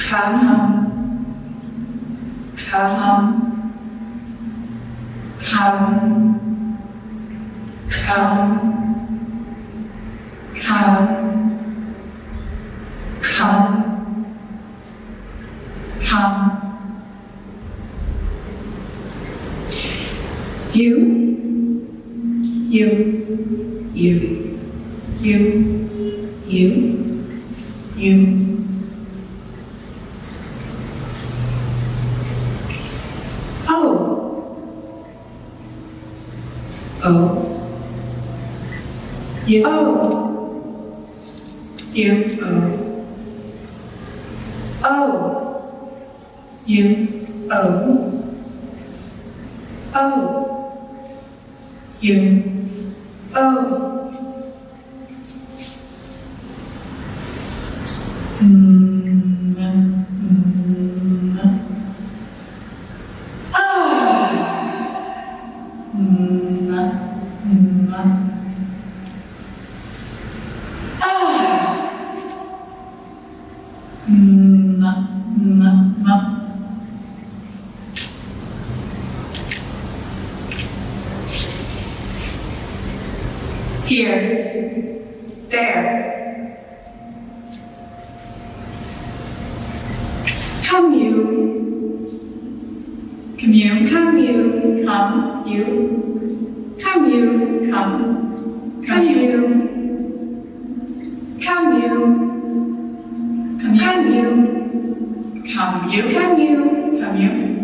Come, come, come, come, come, come, come. You, you, you, you, you, you. Oh, oh, you, oh, you, oh, oh, you, oh, oh, you, oh. Here, there. Come you, come you, come you, come you, come you, come, come you, come you, come you, come you, come you, come you.